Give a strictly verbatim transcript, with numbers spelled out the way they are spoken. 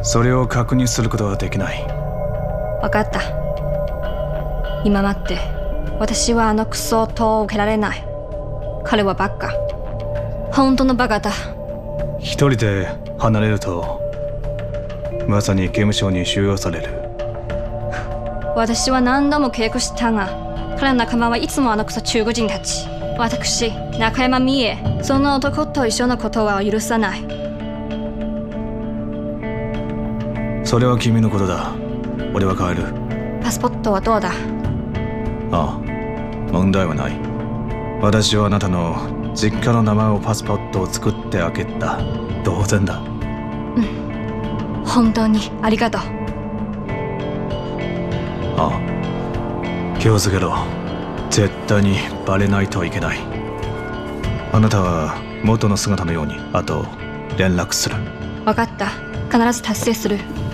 それを確認することはできない。 分かった。今待って。私はあのクソを受けられない。彼はバカ。本当のバカだ。 一人で離れるとまさに刑務所に収容される。 私は何度も警告したが、彼の仲間はいつもあのクソ中国人たち。私、中山美恵、その男と一緒のことは許さない。 それは君のことだ。俺は帰る。 パスポートはどうだ？ ああ、問題はない。私はあなたの実家の名前をパスポートを作って開けた。当然だ。 うん。本当にありがとう。 ああ、気をつけろ。絶対にバレないといけない。あなたは元の姿のようにあと連絡する。 分かった。必ず達成する。